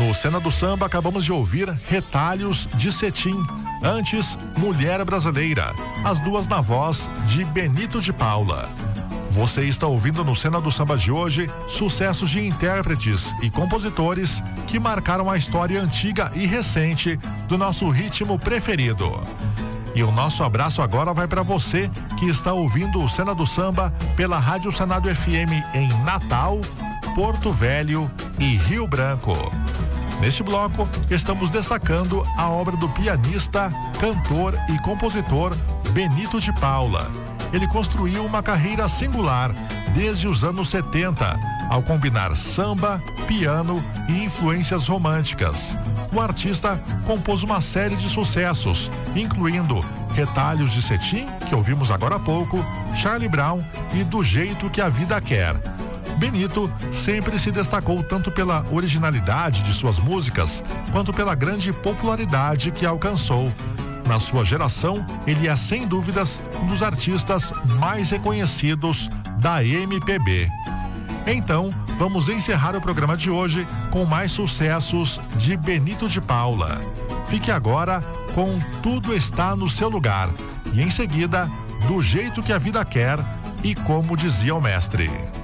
No Cena do Samba, acabamos de ouvir Retalhos de Cetim. Antes, Mulher Brasileira. As duas na voz de Benito de Paula. Você está ouvindo no Cena do Samba de hoje sucessos de intérpretes e compositores que marcaram a história antiga e recente do nosso ritmo preferido. E o nosso abraço agora vai para você que está ouvindo o Cena do Samba pela Rádio Senado FM em Natal, Porto Velho e Rio Branco. Neste bloco, estamos destacando a obra do pianista, cantor e compositor Benito de Paula. Ele construiu uma carreira singular desde os anos 70, ao combinar samba, piano e influências românticas. O artista compôs uma série de sucessos, incluindo Retalhos de Cetim, que ouvimos agora há pouco, Charlie Brown e Do Jeito que a Vida Quer. Benito sempre se destacou tanto pela originalidade de suas músicas, quanto pela grande popularidade que alcançou. Na sua geração, ele é sem dúvidas um dos artistas mais reconhecidos da MPB. Então, vamos encerrar o programa de hoje com mais sucessos de Benito de Paula. Fique agora com Tudo Está no Seu Lugar e em seguida, Do Jeito que a Vida Quer e Como Dizia o Mestre.